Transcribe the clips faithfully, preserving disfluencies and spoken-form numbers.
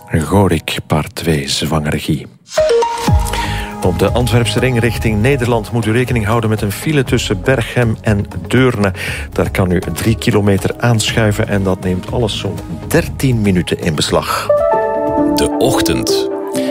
Gorik, part twee, zwangeregie. Op de Antwerpse ring richting Nederland moet u rekening houden met een file tussen Berchem en Deurne. Daar kan u drie kilometer aanschuiven en dat neemt alles zo'n dertien minuten in beslag. De Ochtend.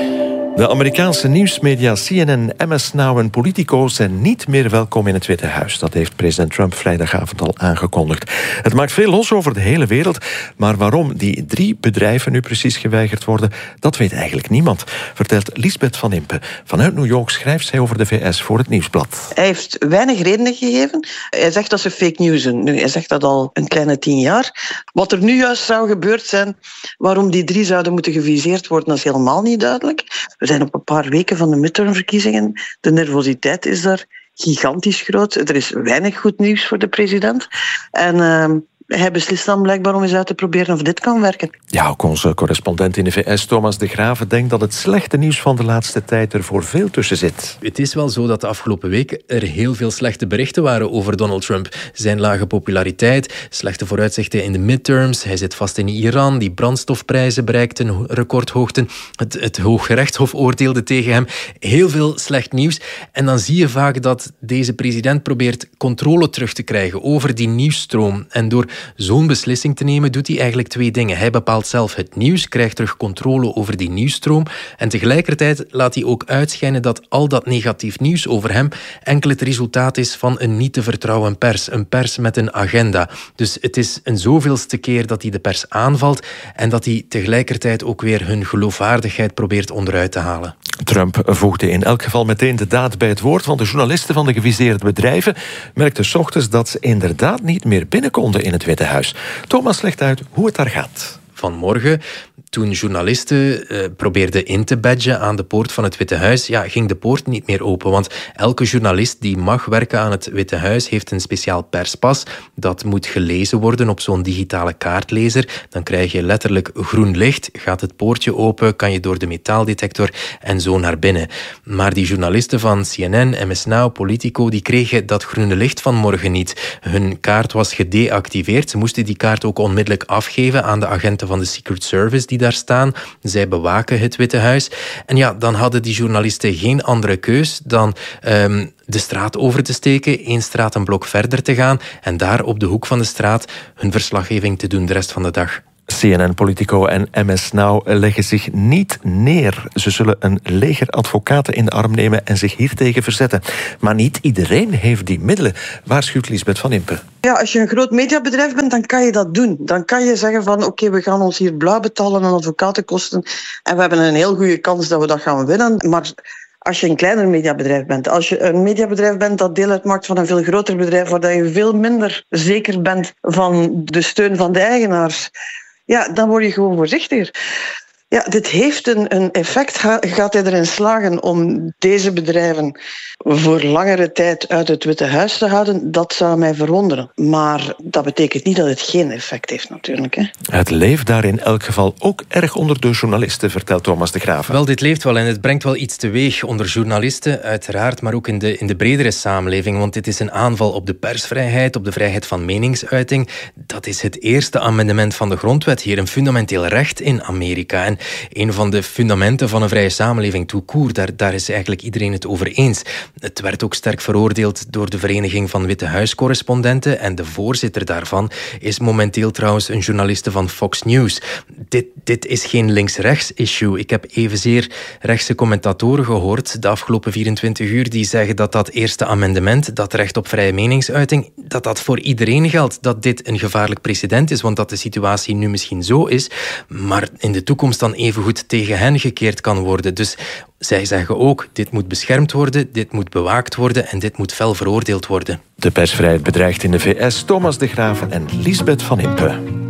De Amerikaanse nieuwsmedia C N N, M S Now en Politico zijn niet meer welkom in het Witte Huis. Dat heeft president Trump vrijdagavond al aangekondigd. Het maakt veel los over de hele wereld, maar waarom die drie bedrijven nu precies geweigerd worden, dat weet eigenlijk niemand, vertelt Lisbeth van Impe. Vanuit New York schrijft zij over de V S voor het Nieuwsblad. Hij heeft weinig redenen gegeven. Hij zegt dat ze fake news zijn. Nu, hij zegt dat al een kleine tien jaar. Wat er nu juist zou gebeurd zijn, waarom die drie zouden moeten geviseerd worden, dat is helemaal niet duidelijk. We zijn op een paar weken van de midtermverkiezingen. De nervositeit is daar gigantisch groot. Er is weinig goed nieuws voor de president. En uh, hij beslist dan blijkbaar om eens uit te proberen of dit kan werken. Ja, ook onze correspondent in de V S, Thomas de Graven, denkt dat het slechte nieuws van de laatste tijd er voor veel tussen zit. Het is wel zo dat de afgelopen weken er heel veel slechte berichten waren over Donald Trump. Zijn lage populariteit, slechte vooruitzichten in de midterms, hij zit vast in Iran, die brandstofprijzen bereikten recordhoogten, het, het Hooggerechtshof oordeelde tegen hem. Heel veel slecht nieuws. En dan zie je vaak dat deze president probeert controle terug te krijgen over die nieuwsstroom. En door zo'n beslissing te nemen, doet hij eigenlijk twee dingen. Hij bepaalt zelf het nieuws, krijgt terug controle over die nieuwsstroom en tegelijkertijd laat hij ook uitschijnen dat al dat negatief nieuws over hem enkel het resultaat is van een niet te vertrouwen pers. Een pers met een agenda. Dus het is een zoveelste keer dat hij de pers aanvalt en dat hij tegelijkertijd ook weer hun geloofwaardigheid probeert onderuit te halen. Trump voegde in elk geval meteen de daad bij het woord, want de journalisten van de geviseerde bedrijven merkten 's ochtends dat ze inderdaad niet meer binnen konden in het Witte Huis. Thomas legt uit hoe het daar gaat. Vanmorgen, toen journalisten uh, probeerden in te badgen aan de poort van het Witte Huis, ja, ging de poort niet meer open. Want elke journalist die mag werken aan het Witte Huis heeft een speciaal perspas. Dat moet gelezen worden op zo'n digitale kaartlezer. Dan krijg je letterlijk groen licht, gaat het poortje open, kan je door de metaaldetector en zo naar binnen. Maar die journalisten van C N N, M S Now, Politico, die kregen dat groene licht vanmorgen niet. Hun kaart was gedeactiveerd. Ze moesten die kaart ook onmiddellijk afgeven aan de agenten van de Secret Service die daar staan. Zij bewaken het Witte Huis. En ja, dan hadden die journalisten geen andere keus dan um, de straat over te steken, één straat een blok verder te gaan en daar op de hoek van de straat hun verslaggeving te doen de rest van de dag. C N N, Politico en M S Now leggen zich niet neer. Ze zullen een leger advocaten in de arm nemen en zich hiertegen verzetten. Maar niet iedereen heeft die middelen, waarschuwt Lisbeth van Impe. Ja, als je een groot mediabedrijf bent, dan kan je dat doen. Dan kan je zeggen van, oké, okay, we gaan ons hier blauw betalen aan advocatenkosten en we hebben een heel goede kans dat we dat gaan winnen. Maar als je een kleiner mediabedrijf bent, als je een mediabedrijf bent dat deel uitmaakt van een veel groter bedrijf, waar je veel minder zeker bent van de steun van de eigenaars, ja, dan word je gewoon voorzichtiger. Ja, dit heeft een, een effect. Ga, gaat hij erin slagen om deze bedrijven voor langere tijd uit het Witte Huis te houden? Dat zou mij verwonderen. Maar dat betekent niet dat het geen effect heeft natuurlijk. Hè. Het leeft daar in elk geval ook erg onder de journalisten, vertelt Thomas de Graven. Wel, dit leeft wel en het brengt wel iets teweeg onder journalisten, uiteraard, maar ook in de, in de bredere samenleving. Want dit is een aanval op de persvrijheid, op de vrijheid van meningsuiting. Dat is het eerste amendement van de grondwet hier, een fundamenteel recht in Amerika. En een van de fundamenten van een vrije samenleving tout court, daar, daar is eigenlijk iedereen het over eens. Het werd ook sterk veroordeeld door de Vereniging van Witte Huiscorrespondenten en de voorzitter daarvan is momenteel trouwens een journaliste van Fox News. Dit, dit is geen links-rechts issue. Ik heb evenzeer rechtse commentatoren gehoord de afgelopen vierentwintig uur die zeggen dat dat eerste amendement, dat recht op vrije meningsuiting, dat dat voor iedereen geldt, dat dit een gevaarlijk precedent is, want dat de situatie nu misschien zo is, maar in de toekomst dan evengoed tegen hen gekeerd kan worden. Dus zij zeggen ook, dit moet beschermd worden, dit moet bewaakt worden en dit moet fel veroordeeld worden. De persvrijheid bedreigt in de V S, Thomas de Graven en Lisbeth van Impe.